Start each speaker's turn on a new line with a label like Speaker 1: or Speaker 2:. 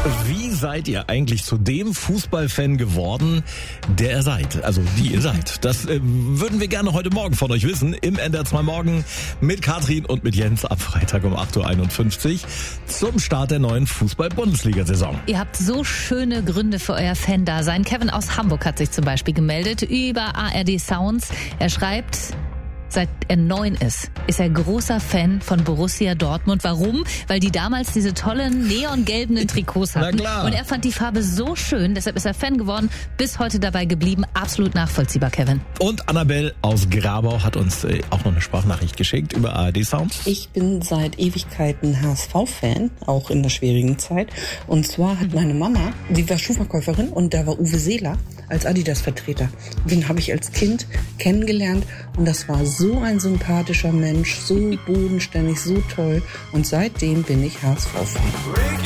Speaker 1: Wie seid ihr eigentlich zu dem Fußballfan geworden, der ihr seid? Also die ihr seid. Das würden wir gerne heute Morgen von euch wissen. Im NDR 2 Morgen mit Katrin und mit Jens ab Freitag um 8.51 Uhr zum Start der neuen Fußball-Bundesliga-Saison.
Speaker 2: Ihr habt so schöne Gründe für euer Fan-Dasein. Kevin aus Hamburg hat sich zum Beispiel gemeldet über ARD Sounds. Er schreibt: Seit er 9 ist er großer Fan von Borussia Dortmund. Warum? Weil die damals diese tollen neongelben Trikots hatten.
Speaker 1: Na klar.
Speaker 2: Und er fand die Farbe so schön, deshalb ist er Fan geworden, bis heute dabei geblieben. Absolut nachvollziehbar, Kevin.
Speaker 1: Und Annabelle aus Grabau hat uns auch noch eine Sprachnachricht geschickt über ARD Sounds.
Speaker 3: Ich bin seit Ewigkeiten HSV-Fan, auch in der schwierigen Zeit. Und zwar hat meine Mama, die war Schuhverkäuferin und da war Uwe Seeler als Adidas-Vertreter. Den habe ich als Kind kennengelernt und das war so ein sympathischer Mensch, so bodenständig, so toll. Und seitdem bin ich HSV-Fan.